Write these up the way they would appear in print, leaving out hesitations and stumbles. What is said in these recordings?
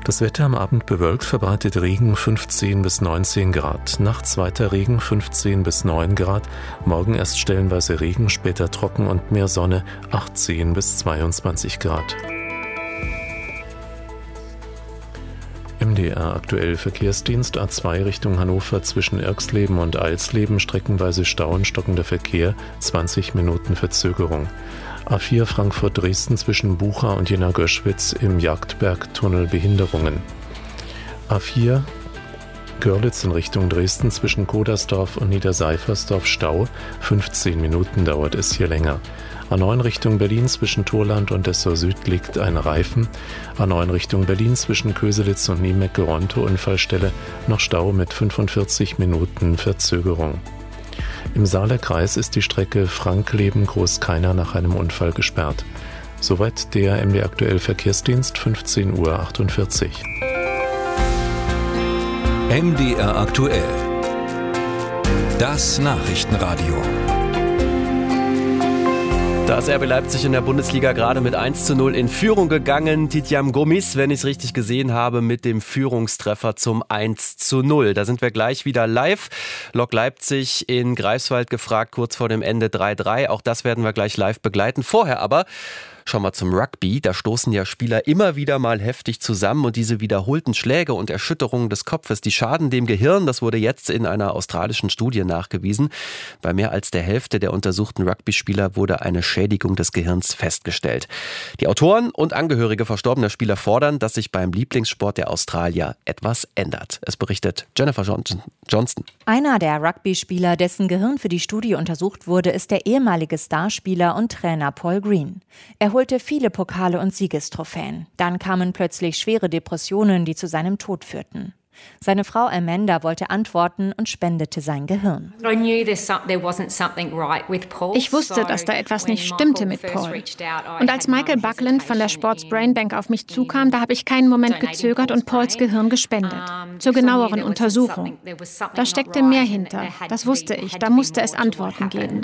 Das Wetter am Abend bewölkt, verbreitet Regen 15 bis 19 Grad. Nachts weiter Regen 15 bis 9 Grad. Morgen erst stellenweise Regen, später trocken und mehr Sonne 18 bis 22 Grad. MDR aktuell Verkehrsdienst A2 Richtung Hannover zwischen Irxleben und Eilsleben, streckenweise Stau und stockender Verkehr, 20 Minuten Verzögerung. A4 Frankfurt-Dresden zwischen Bucha und Jena-Göschwitz im Jagdbergtunnel Behinderungen. A4 Görlitz in Richtung Dresden zwischen Kodersdorf und Niederseifersdorf Stau, 15 Minuten dauert es hier länger. A9 Richtung Berlin zwischen Thorland und Dessau Süd liegt ein Reifen. A9 Richtung Berlin zwischen Köselitz und Niemecke-Ronto Unfallstelle, noch Stau mit 45 Minuten Verzögerung. Im Saarlerkreis ist die Strecke Frankleben-Großkeiner nach einem Unfall gesperrt. Soweit der MD aktuell Verkehrsdienst, 15:48 Uhr. MDR aktuell. Das Nachrichtenradio. Da ist RB Leipzig in der Bundesliga gerade mit 1:0 in Führung gegangen. Tidjam Gomis, wenn ich es richtig gesehen habe, mit dem Führungstreffer zum 1:0. Da sind wir gleich wieder live. Lok Leipzig in Greifswald gefragt, kurz vor dem Ende 3:3. Auch das werden wir gleich live begleiten. Vorher aber schauen wir zum Rugby. Da stoßen ja Spieler immer wieder mal heftig zusammen und diese wiederholten Schläge und Erschütterungen des Kopfes, die schaden dem Gehirn. Das wurde jetzt in einer australischen Studie nachgewiesen. Bei mehr als der Hälfte der untersuchten Rugby-Spieler wurde eine Schädigung des Gehirns festgestellt. Die Autoren und Angehörige verstorbener Spieler fordern, dass sich beim Lieblingssport der Australier etwas ändert. Es berichtet Jennifer Johnston. Einer der Rugby-Spieler, dessen Gehirn für die Studie untersucht wurde, ist der ehemalige Starspieler und Trainer Paul Green. Er holte viele Pokale und Siegestrophäen. Dann kamen plötzlich schwere Depressionen, die zu seinem Tod führten. Seine Frau Amanda wollte antworten und spendete sein Gehirn. Ich wusste, dass da etwas nicht stimmte mit Paul. Und als Michael Buckland von der Sports Brain Bank auf mich zukam, da habe ich keinen Moment gezögert und Pauls Gehirn gespendet. Zur genaueren Untersuchung. Da steckte mehr hinter. Das wusste ich. Da musste es Antworten geben.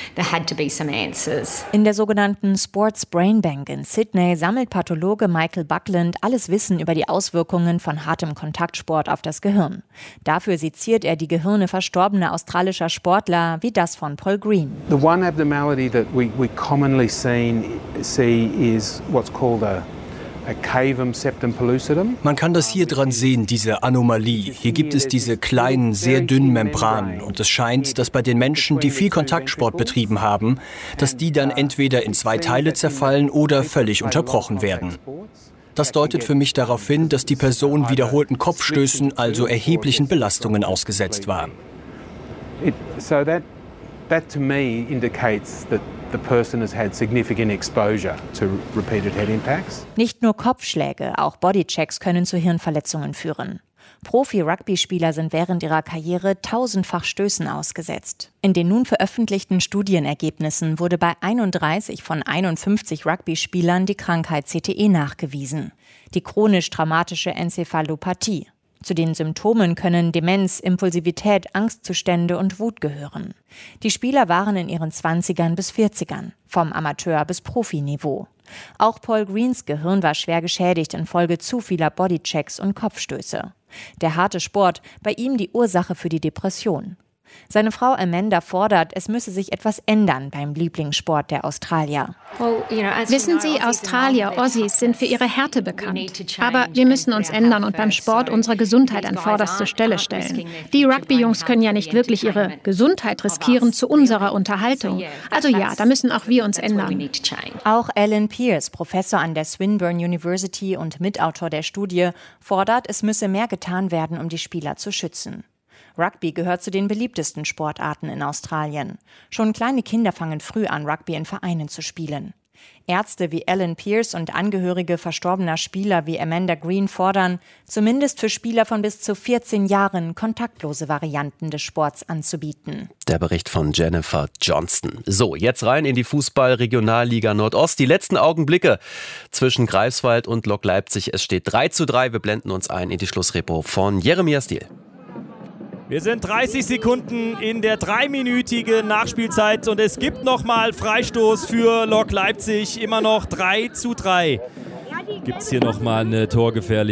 In der sogenannten Sports Brain Bank in Sydney sammelt Pathologe Michael Buckland alles Wissen über die Auswirkungen von hartem Kontaktsport auf das Gehirn. Dafür seziert er die Gehirne verstorbener australischer Sportler wie das von Paul Green. The one abnormality that we commonly see is what's called a cavum septum pellucidum. Man kann das hier dran sehen, diese Anomalie. Hier gibt es diese kleinen, sehr dünnen Membranen. Und es scheint, dass bei den Menschen, die viel Kontaktsport betrieben haben, dass die dann entweder in 2 Teile zerfallen oder völlig unterbrochen werden. Das deutet für mich darauf hin, dass die Person wiederholten Kopfstößen, also erheblichen Belastungen ausgesetzt war. That to me indicates that the person has had significant exposure to repeated head impacts. Nicht nur Kopfschläge, auch Bodychecks können zu Hirnverletzungen führen. Profi-Rugby-Spieler sind während ihrer Karriere tausendfach Stößen ausgesetzt. In den nun veröffentlichten Studienergebnissen wurde bei 31 von 51 Rugby-Spielern die Krankheit CTE nachgewiesen, die chronisch-traumatische Enzephalopathie. Zu den Symptomen können Demenz, Impulsivität, Angstzustände und Wut gehören. Die Spieler waren in ihren 20ern bis 40ern, vom Amateur- bis Profiniveau. Auch Paul Greens Gehirn war schwer geschädigt infolge zu vieler Bodychecks und Kopfstöße. Der harte Sport, bei ihm die Ursache für die Depression. Seine Frau Amanda fordert, es müsse sich etwas ändern beim Lieblingssport der Australier. Wissen Sie, Australier, Aussies sind für ihre Härte bekannt. Aber wir müssen uns ändern und beim Sport unsere Gesundheit an vorderste Stelle stellen. Die Rugby-Jungs können ja nicht wirklich ihre Gesundheit riskieren zu unserer Unterhaltung. Also ja, da müssen auch wir uns ändern. Auch Alan Pearce, Professor an der Swinburne University und Mitautor der Studie, fordert, es müsse mehr getan werden, um die Spieler zu schützen. Rugby gehört zu den beliebtesten Sportarten in Australien. Schon kleine Kinder fangen früh an, Rugby in Vereinen zu spielen. Ärzte wie Alan Pearce und Angehörige verstorbener Spieler wie Amanda Green fordern, zumindest für Spieler von bis zu 14 Jahren kontaktlose Varianten des Sports anzubieten. Der Bericht von Jennifer Johnston. So, jetzt rein in die Fußball-Regionalliga Nordost. Die letzten Augenblicke zwischen Greifswald und Lok Leipzig. Es steht 3:3. Wir blenden uns ein in die Schlussrepo von Jeremia Stiel. Wir sind 30 Sekunden in der 3-minütigen Nachspielzeit und es gibt nochmal Freistoß für Lok Leipzig. Immer noch 3:3. Gibt es hier nochmal eine torgefährliche